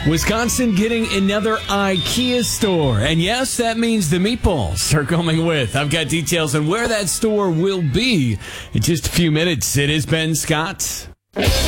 Wisconsin getting another IKEA store. And yes, that means the meatballs are coming with. I've got details on where that store will be in just a few minutes. It is Ben Scott.